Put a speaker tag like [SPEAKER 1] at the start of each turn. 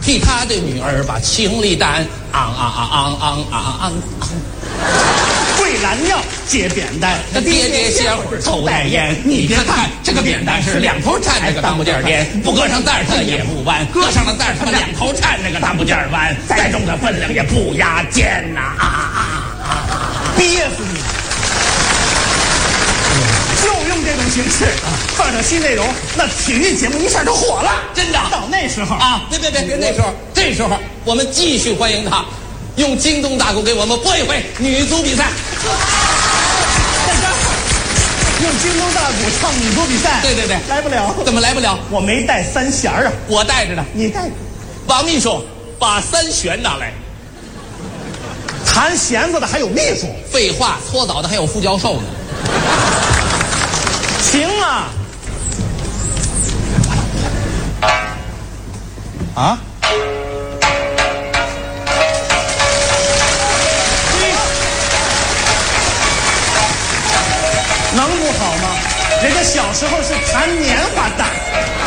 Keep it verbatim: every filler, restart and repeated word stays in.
[SPEAKER 1] 替他的女儿把情力担，昂昂昂昂昂昂昂。
[SPEAKER 2] 喂蓝尿接扁担，
[SPEAKER 1] 爹爹歇会儿抽袋烟。你别看这个扁担是两头缠，这个当不件颠，不搁上带它也不弯，搁上了带它两头缠，这个当不件弯，再重的分量也不压肩呐！啊啊啊！
[SPEAKER 2] 憋死你！就用这种形式放上新内容，那体育节目一下就火了，
[SPEAKER 1] 真的。
[SPEAKER 2] 到那时候
[SPEAKER 1] 啊，别别别别，那时候这时候我们继续欢迎他，用京东大鼓给我们播一回女足比赛。
[SPEAKER 2] 在这儿用京东大鼓唱女足比赛，
[SPEAKER 1] 对对对，
[SPEAKER 2] 来不了。
[SPEAKER 1] 怎么来不了？
[SPEAKER 2] 我没带三弦啊，
[SPEAKER 1] 我带着呢。
[SPEAKER 2] 你带着。
[SPEAKER 1] 王秘书，把三弦拿来。
[SPEAKER 2] 弹弦子的还有秘书？
[SPEAKER 1] 废话，搓澡的还有副教授呢。
[SPEAKER 2] 行啊。啊？能不好吗？人家小时候是弹棉花弹。